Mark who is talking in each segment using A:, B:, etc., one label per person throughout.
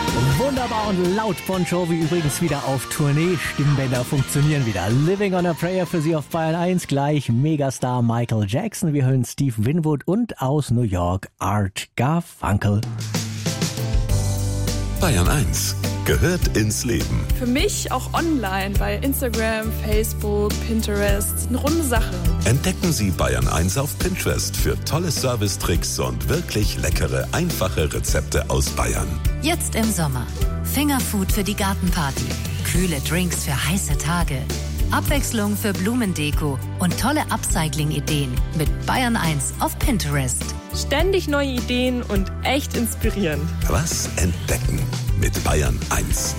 A: Wunderbar und laut. Bon Jovi übrigens wieder auf Tournee. Stimmbänder funktionieren wieder. Living on a Prayer für Sie auf Bayern 1. Gleich Megastar Michael Jackson. Wir hören Steve Winwood und aus New York Art Garfunkel.
B: Bayern 1 gehört ins Leben.
C: Für mich auch online bei Instagram, Facebook, Pinterest. Eine runde Sache.
B: Entdecken Sie Bayern 1 auf Pinterest für tolle Servicetricks und wirklich leckere, einfache Rezepte aus Bayern.
D: Jetzt im Sommer. Fingerfood für die Gartenparty. Kühle Drinks für heiße Tage. Abwechslung für Blumendeko und tolle Upcycling-Ideen mit Bayern 1 auf Pinterest.
C: Ständig neue Ideen und echt inspirierend.
B: Was entdecken mit Bayern 1.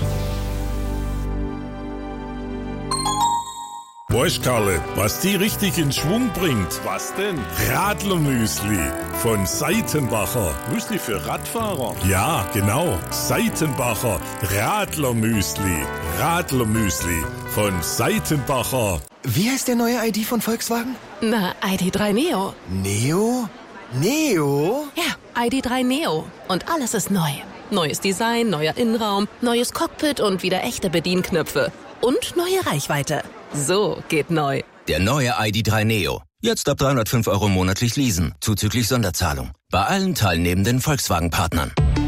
E: Weißt, Karle, was die richtig in Schwung bringt? Was denn? Radlermüsli von Seitenbacher. Müsli für Radfahrer? Ja, genau. Seitenbacher Radlermüsli. Radlermüsli von Seitenbacher.
F: Wie heißt der neue ID von Volkswagen?
G: Na, ID.3 Neo.
F: Neo? Neo?
G: Ja, ID.3 Neo. Und alles ist neu. Neues Design, neuer Innenraum, neues Cockpit und wieder echte Bedienknöpfe. Und neue Reichweite. So geht neu.
H: Der neue ID.3 Neo. Jetzt ab 305 € monatlich leasen, zuzüglich Sonderzahlung. Bei allen teilnehmenden Volkswagen-Partnern.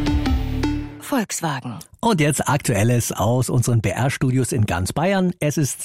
G: Volkswagen.
A: Und jetzt Aktuelles aus unseren BR-Studios in ganz Bayern. Es ist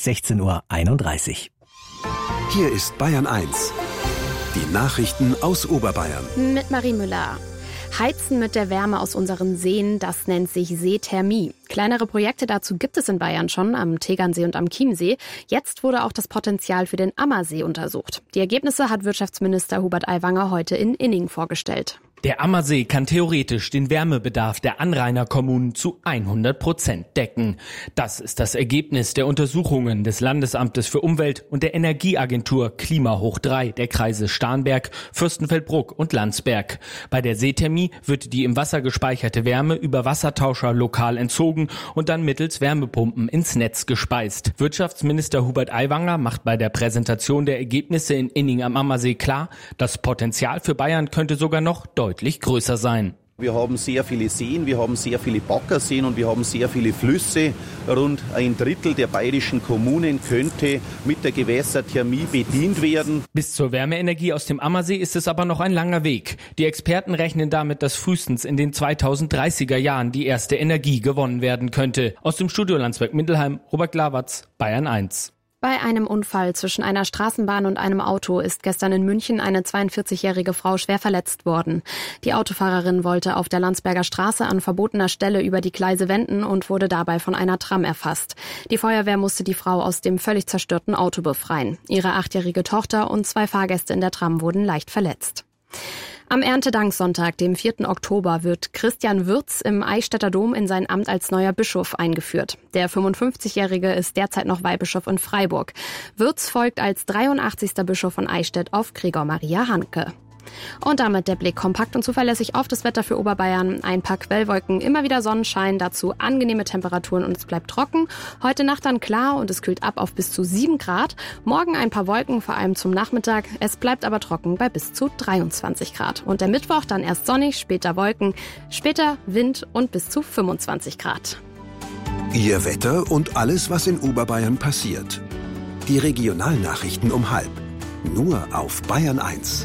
A: 16:31 Uhr.
I: Hier ist Bayern 1. Die Nachrichten aus Oberbayern.
J: Mit Marie Müller. Heizen mit der Wärme aus unseren Seen, das nennt sich Seethermie. Kleinere Projekte dazu gibt es in Bayern schon, am Tegernsee und am Chiemsee. Jetzt wurde auch das Potenzial für den Ammersee untersucht. Die Ergebnisse hat Wirtschaftsminister Hubert Aiwanger heute in Inning vorgestellt.
K: Der Ammersee kann theoretisch den Wärmebedarf der Anrainerkommunen zu 100% decken. Das ist das Ergebnis der Untersuchungen des Landesamtes für Umwelt und der Energieagentur Klima hoch 3 der Kreise Starnberg, Fürstenfeldbruck und Landsberg. Bei der Seethermie wird die im Wasser gespeicherte Wärme über Wassertauscher lokal entzogen und dann mittels Wärmepumpen ins Netz gespeist. Wirtschaftsminister Hubert Aiwanger macht bei der Präsentation der Ergebnisse in Inning am Ammersee klar, das Potenzial für Bayern könnte sogar noch deutlich größer sein.
L: Wir haben sehr viele Seen, wir haben sehr viele Baggerseen und wir haben sehr viele Flüsse. Rund 1/3 der bayerischen Kommunen könnte mit der Gewässerthermie bedient werden.
K: Bis zur Wärmeenergie aus dem Ammersee ist es aber noch ein langer Weg. Die Experten rechnen damit, dass frühestens in den 2030er Jahren die erste Energie gewonnen werden könnte. Aus dem Studio Landsberg-Mindelheim, Robert Glawatz, Bayern 1.
J: Bei einem Unfall zwischen einer Straßenbahn und einem Auto ist gestern in München eine 42-jährige Frau schwer verletzt worden. Die Autofahrerin wollte auf der Landsberger Straße an verbotener Stelle über die Gleise wenden und wurde dabei von einer Tram erfasst. Die Feuerwehr musste die Frau aus dem völlig zerstörten Auto befreien. Ihre 8-jährige Tochter und 2 Fahrgäste in der Tram wurden leicht verletzt. Am Erntedanksonntag, dem 4. Oktober, wird Christian Würz im Eichstätter Dom in sein Amt als neuer Bischof eingeführt. Der 55-Jährige ist derzeit noch Weihbischof in Freiburg. Würz folgt als 83. Bischof von Eichstätt auf Gregor Maria Hanke. Und damit der Blick kompakt und zuverlässig auf das Wetter für Oberbayern. Ein paar Quellwolken, immer wieder Sonnenschein, dazu angenehme Temperaturen und es bleibt trocken. Heute Nacht dann klar und es kühlt ab auf bis zu 7 Grad. Morgen ein paar Wolken, vor allem zum Nachmittag. Es bleibt aber trocken bei bis zu 23 Grad. Und der Mittwoch dann erst sonnig, später Wolken, später Wind und bis zu 25 Grad.
I: Ihr Wetter und alles, was in Oberbayern passiert. Die Regionalnachrichten um 4:30. Nur auf Bayern 1.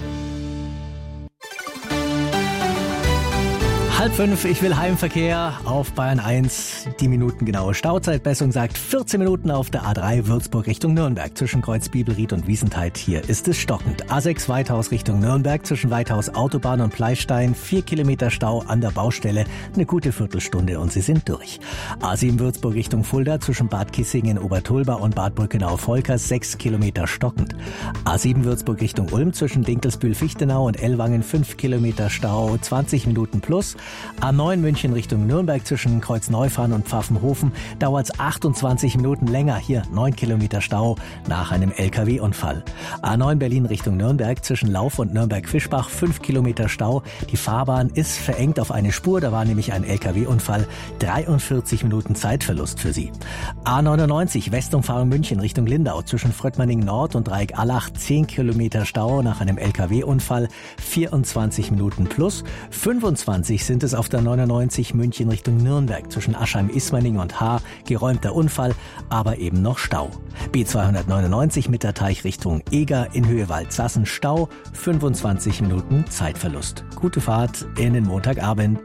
A: 4:30, ich will Heimverkehr auf Bayern 1. Die minutengenaue Stauzeitmessung sagt 14 Minuten auf der A3 Würzburg Richtung Nürnberg zwischen Kreuz Bibelried und Wiesentheid. Hier ist es stockend. A6 Weithaus Richtung Nürnberg zwischen Weithaus Autobahn und Pleistein. 4 Kilometer Stau an der Baustelle. Eine gute Viertelstunde und Sie sind durch. A7 Würzburg Richtung Fulda zwischen Bad Kissingen, Obertulba und Bad Brückenau-Volkers. 6 Kilometer stockend. A7 Würzburg Richtung Ulm zwischen Dinkelsbühl-Fichtenau und Ellwangen. 5 Kilometer Stau, 20 Minuten plus. A9 München Richtung Nürnberg zwischen Kreuzneufahren und Pfaffenhofen dauert es 28 Minuten länger. Hier 9 Kilometer Stau nach einem LKW-Unfall. A9 Berlin Richtung Nürnberg zwischen Lauf und Nürnberg-Fischbach 5 Kilometer Stau. Die Fahrbahn ist verengt auf eine Spur, da war nämlich ein LKW-Unfall. 43 Minuten Zeitverlust für Sie. A99 Westumfahrung München Richtung Lindau zwischen Fröttmanning Nord und Dreieck-Allach 10 Kilometer Stau nach einem LKW-Unfall. 24 Minuten plus. 25 sind es auf der 99 München Richtung Nürnberg zwischen Aschheim-Ismaning und Haar. Geräumter Unfall, aber eben noch Stau. B299 Mitterteich Richtung Eger in Höhe Waldsassen Stau, 25 Minuten Zeitverlust. Gute Fahrt in den Montagabend.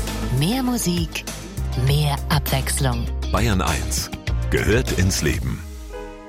D: Mehr Musik, mehr Abwechslung.
B: Bayern 1 gehört ins Leben.